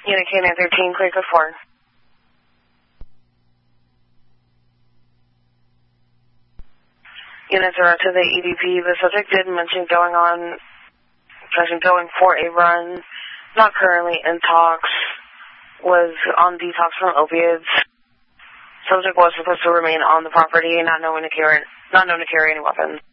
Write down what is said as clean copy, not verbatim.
Unit K-9 13, clear code 4. Unit 0 to the EDP. The subject did mention going for a run, not currently in talks, was on detox from opiates. Subject was supposed to remain on the property, not known to carry any weapons.